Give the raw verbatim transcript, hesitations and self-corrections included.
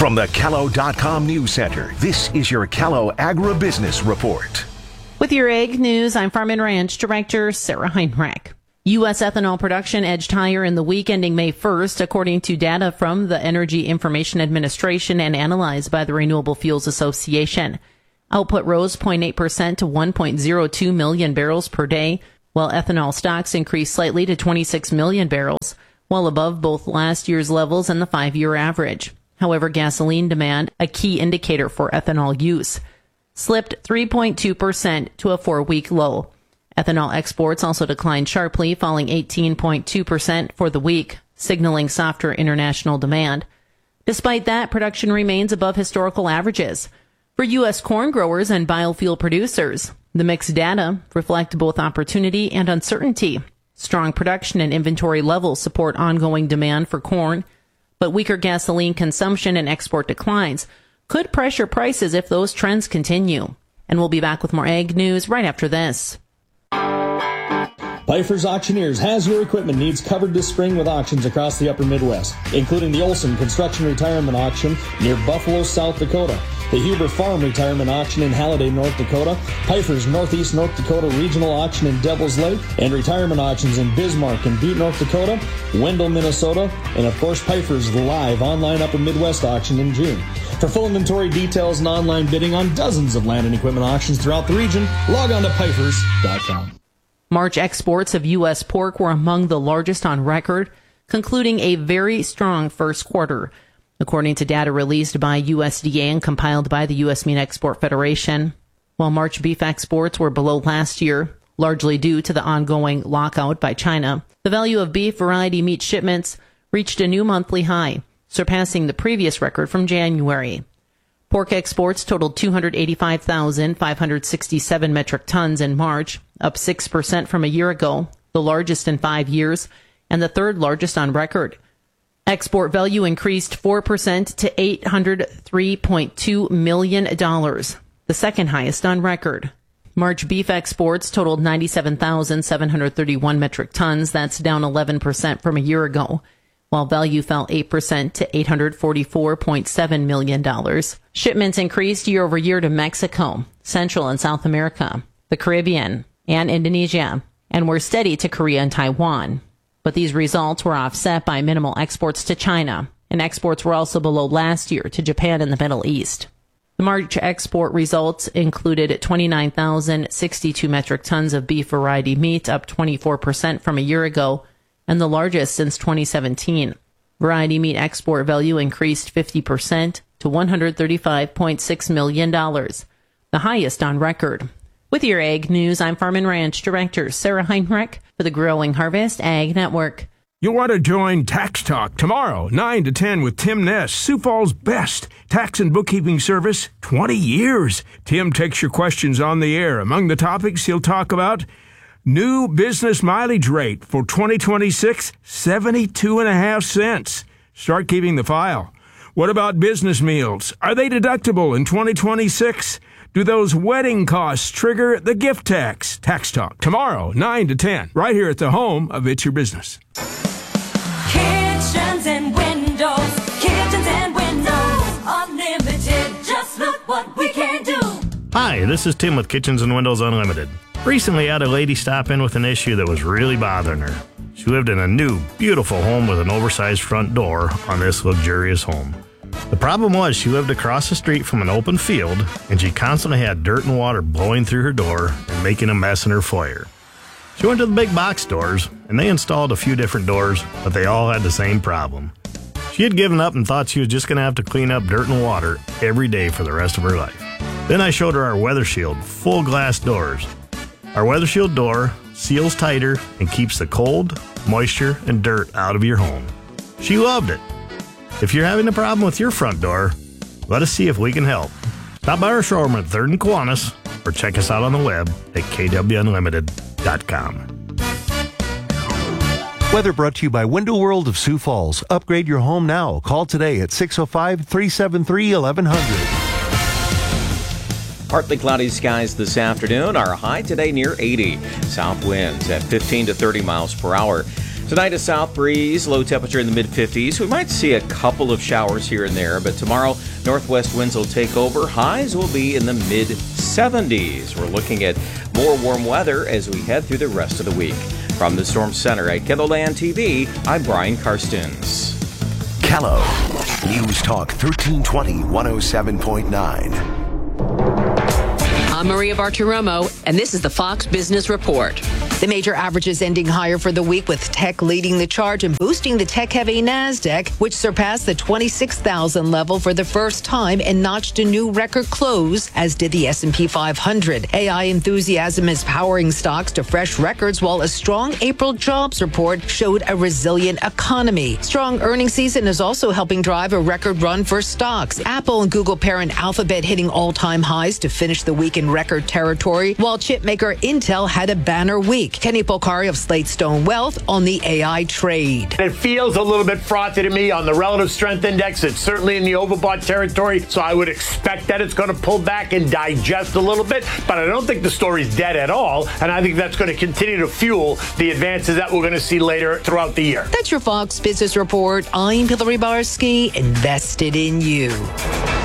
From the Callow dot com News Center, this is your Callow Agribusiness Report. With your ag news, I'm Farm and Ranch Director Sarah Heinrich. U S ethanol production edged higher in the week ending May first, according to data from the Energy Information Administration and analyzed by the Renewable Fuels Association. Output rose zero point eight percent to one point zero two million barrels per day, while ethanol stocks increased slightly to twenty-six million barrels, well above both last year's levels and the five-year average. However, gasoline demand, a key indicator for ethanol use, slipped three point two percent to a four-week low. Ethanol exports also declined sharply, falling eighteen point two percent for the week, signaling softer international demand. Despite that, production remains above historical averages. For U S corn growers and biofuel producers, the mixed data reflect both opportunity and uncertainty. Strong production and inventory levels support ongoing demand for corn, but weaker gasoline consumption and export declines could pressure prices if those trends continue. And we'll be back with more ag news right after this. Pfeiffer's Auctioneers has your equipment needs covered this spring with auctions across the upper Midwest, including the Olson Construction Retirement Auction near Buffalo, South Dakota, the Huber Farm Retirement Auction in Halliday, North Dakota, Pfeiffer's Northeast North Dakota Regional Auction in Devils Lake, and retirement auctions in Bismarck and Butte, North Dakota, Wendell, Minnesota, and of course Pfeiffer's live online Upper Midwest auction in June. For full inventory details and online bidding on dozens of land and equipment auctions throughout the region, log on to Pfeiffer's dot com. March exports of U S pork were among the largest on record, concluding a very strong first quarter, according to data released by U S D A and compiled by the U S Meat Export Federation. While March beef exports were below last year, largely due to the ongoing lockout by China, the value of beef variety meat shipments reached a new monthly high, surpassing the previous record from January. Pork exports totaled two hundred eighty-five thousand five hundred sixty-seven metric tons in March, up six percent from a year ago, the largest in five years, and the third largest on record. Export value increased four percent to eight hundred three point two million dollars, the second highest on record. March beef exports totaled ninety-seven thousand seven hundred thirty-one metric tons, that's down eleven percent from a year ago, while value fell eight percent to eight hundred forty-four point seven million dollars. Shipments increased year over year to Mexico, Central and South America, the Caribbean, and Indonesia, and were steady to Korea and Taiwan. But these results were offset by minimal exports to China, and exports were also below last year to Japan and the Middle East. The March export results included twenty-nine thousand sixty-two metric tons of beef variety meat, up twenty-four percent from a year ago, and the largest since twenty seventeen. Variety meat export value increased fifty percent to one hundred thirty-five point six million dollars, the highest on record. With your ag news, I'm Farm and Ranch Director Sarah Heinrich for the Growing Harvest Ag Network. You'll want to join Tax Talk tomorrow, nine to ten with Tim Ness, Sioux Falls' best tax and bookkeeping service, twenty years. Tim takes your questions on the air. Among the topics he'll talk about: new business mileage rate for twenty twenty-six, seventy-two and a half cents. Start keeping the file. What about business meals? Are they deductible in twenty twenty-six? Do those wedding costs trigger the gift tax? Tax Talk tomorrow, nine to ten, right here at the home of It's Your Business. Kitchens and windows, kitchens and windows, unlimited. Just look what we can do. Hi, this is Tim with Kitchens and Windows Unlimited. Recently, I had a lady stop in with an issue that was really bothering her. She lived in a new, beautiful home with an oversized front door on this luxurious home. The problem was she lived across the street from an open field, and she constantly had dirt and water blowing through her door and making a mess in her foyer. She went to the big box stores, and they installed a few different doors, but they all had the same problem. She had given up and thought she was just going to have to clean up dirt and water every day for the rest of her life. Then I showed her our Weather Shield full glass doors. Our Weather Shield door seals tighter and keeps the cold, moisture, and dirt out of your home. She loved it. If you're having a problem with your front door, let us see if we can help. Stop by our showroom at third and Kiwanis, or check us out on the web at k w unlimited dot com. Weather brought to you by Window World of Sioux Falls. Upgrade your home now. Call today at six oh five, three seven three, eleven hundred. Partly cloudy skies this afternoon. Our high today near eighty. South winds at fifteen to thirty miles per hour. Tonight, a south breeze, low temperature in the mid-fifties. We might see a couple of showers here and there, but tomorrow, northwest winds will take over. Highs will be in the mid-seventies. We're looking at more warm weather as we head through the rest of the week. From the Storm Center at KENDLELAND T V, I'm Brian Karstens. Callow, News Talk thirteen twenty, one oh seven point nine. I'm Maria Bartiromo, and this is the Fox Business Report. The major averages ending higher for the week, with tech leading the charge and boosting the tech-heavy NASDAQ, which surpassed the twenty-six thousand level for the first time and notched a new record close, as did the S and P five hundred. A I enthusiasm is powering stocks to fresh records, while a strong April jobs report showed a resilient economy. Strong earnings season is also helping drive a record run for stocks. Apple and Google parent Alphabet hitting all-time highs to finish the week in record territory, while chipmaker Intel had a banner week. Kenny Polcari of Slate Stone Wealth on the A I trade. It feels a little bit frothy to me on the relative strength index. It's certainly in the overbought territory, so I would expect that it's going to pull back and digest a little bit, but I don't think the story's dead at all, and I think that's going to continue to fuel the advances that we're going to see later throughout the year. That's your Fox Business Report. I'm Hillary Barsky, invested in you.